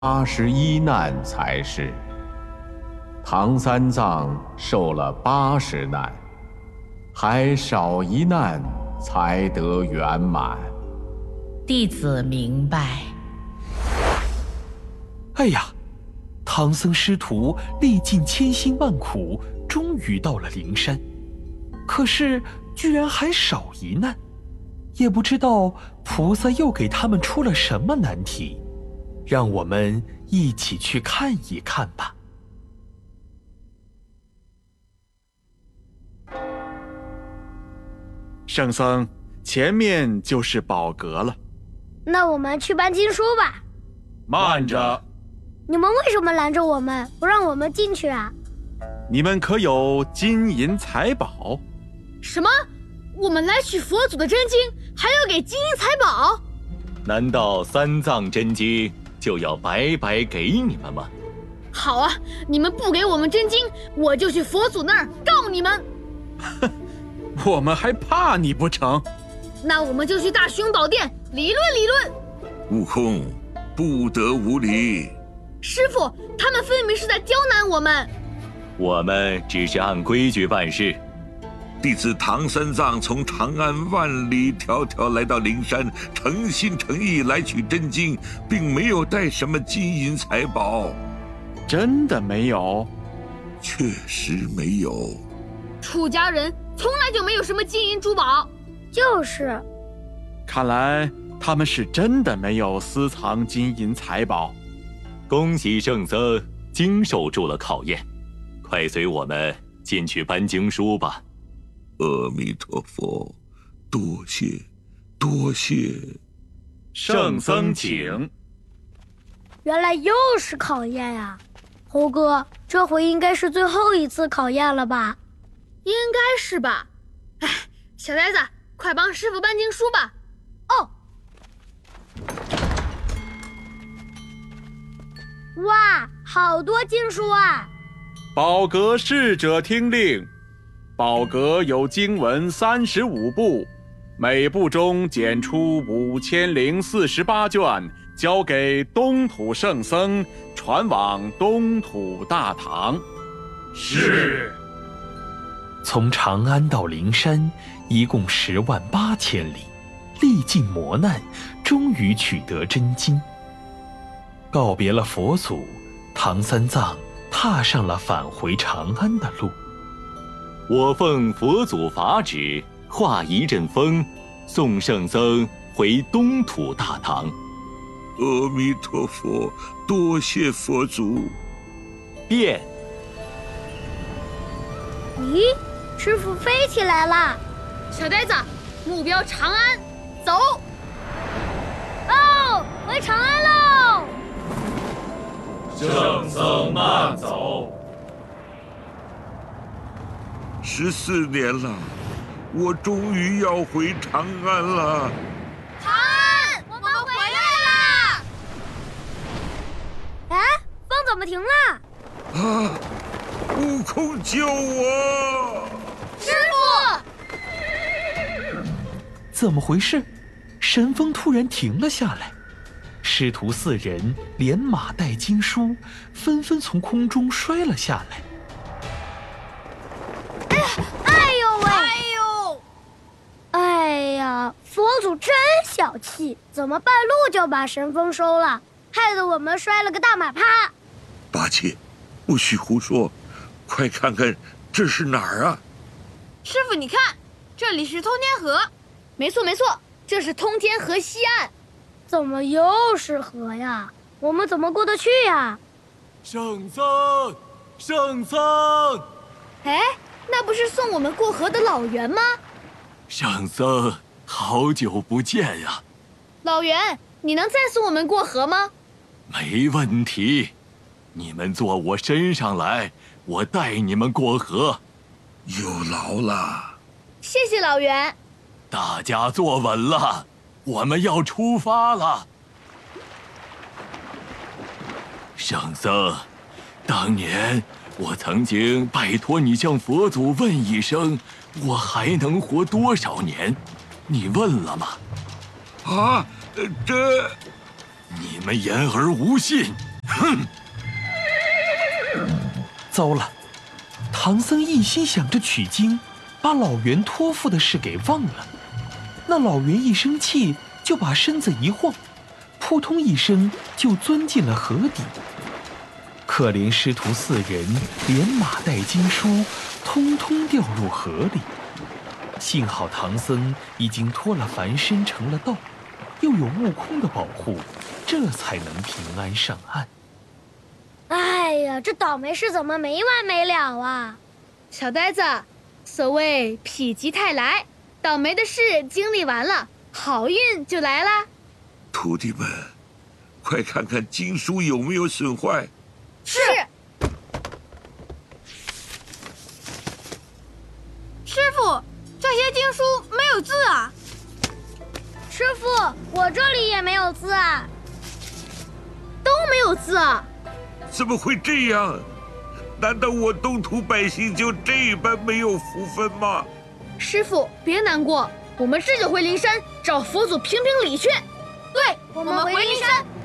81难才是。唐三藏受了80难，还少一难才得圆满。 弟子明白。 哎呀，唐僧师徒历尽千辛万苦，终于到了灵山，可是居然还少一难，也不知道菩萨又给他们出了什么难题，让我们一起去看一看吧。 圣僧，前面就是宝阁了。 那我们去搬经书吧。 慢着， 你们为什么拦着我们，不让我们进去啊？ 你们可有金银财宝？ 什么？我们来取佛祖的真经，还要给金银财宝？ 难道三藏真经就要白白给你们吗？ 好啊，你们不给我们真经，我就去佛祖那儿告你们。 我们还怕你不成？ 那我们就去大雄宝殿理论理论。 悟空，不得无礼！ 师父，他们分明是在刁难我们。 我们只是按规矩办事。 弟子唐三藏从长安万里迢迢来到灵山，诚心诚意来取真经，并没有带什么金银财宝。 真的没有？ 确实没有。 出家人从来就没有什么金银珠宝。 就是。 看来他们是真的没有私藏金银财宝。 恭喜圣僧经受住了考验，快随我们进去搬经书吧。 阿弥陀佛，多谢，多谢。 圣僧请。 原来又是考验呀，猴哥，这回应该是最后一次考验了吧？ 应该是吧。哎，小呆子，快帮师傅搬经书吧。哦。 哇，好多经书啊！ 宝阁侍者听令，宝阁有经文35部，每部中拣出5048卷，交给东土圣僧，传往东土大唐。 是。从长安到灵山，一共108000里，历尽磨难，终于取得真经。告别了佛祖，唐三藏踏上了返回长安的路。 我奉佛祖法旨，化一阵风，送圣僧回东土大唐。 阿弥陀佛，多谢佛祖。 变。 咦，师傅飞起来了！ 小呆子，目标长安，走！ 哦，回长安喽！ 圣僧慢走。 14年了，我终于要回长安了。 长安，我们回来啦！ 哎，风怎么停了？ 啊！悟空救我！ 师傅！ 怎么回事？神风突然停了下来，师徒4人连马带经书，纷纷从空中摔了下来。 哎呦喂！ 哎呦！ 哎呀，佛祖真小气，怎么半路就把神风收了，害得我们摔了个大马趴。 八戒，不许胡说，快看看这是哪儿啊？ 师傅，你看，这里是通天河。没错没错，这是通天河西岸。 怎么又是河呀？我们怎么过得去呀？ 圣僧，圣僧！ 哎，那不是送我们过河的老袁吗？ 圣僧，好久不见呀！ 老袁，你能再送我们过河吗？ 没问题，你们坐我身上来，我带你们过河。 有劳了。 谢谢老袁。 大家坐稳了，我们要出发了。圣僧，当年我曾经拜托你向佛祖问一声，我还能活多少年？你问了吗？ 啊，这…… 你们言而无信， 哼！ 糟了，唐僧一心想着取经，把老袁托付的事给忘了。那老袁一生气，就把身子一晃，扑通一声就钻进了河底。可怜师徒4人连马带经书，通通掉入河里。幸好唐僧已经脱了凡身成了道，又有悟空的保护，这才能平安上岸。 哎呀，这倒霉事怎么没完没了啊！ 小呆子，所谓否极泰来，倒霉的事经历完了，好运就来啦。 徒弟们，快看看经书有没有损坏。 是。师傅，这些经书没有字啊。 师傅，我这里也没有字啊。 都没有字啊？ 怎么会这样？难道我东土百姓就这般没有福分吗？ 师傅，别难过，我们这就回灵山找佛祖评评理去。对，我们回灵山